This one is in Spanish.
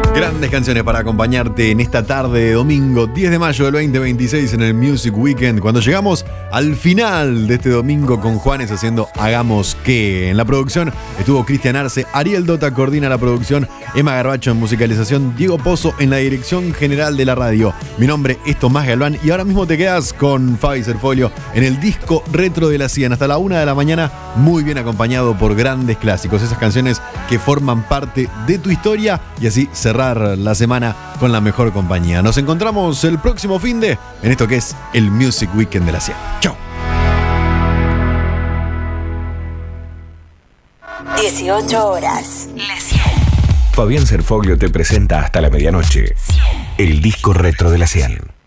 Grandes canciones para acompañarte en esta tarde de domingo 10 de mayo del 2026 en el Music Weekend, cuando llegamos al final de este domingo con Juanes haciendo Hagamos Que. En la producción estuvo Cristian Arce, Ariel Dota coordina la producción, Emma Garbacho en musicalización, Diego Pozo en la dirección general de la radio. Mi nombre es Tomás Galván y ahora mismo te quedas con Fabi Serfolio en el disco retro de la 100 hasta la 1 de la mañana, muy bien acompañado por grandes clásicos, esas canciones que forman parte de tu historia, y así cerrar la semana con la mejor compañía. Nos encontramos el próximo finde en esto que es el Music Weekend de la 100. Chau. 18 horas. La 100. Fabián Serfolio te presenta hasta la medianoche el disco retro de la 100.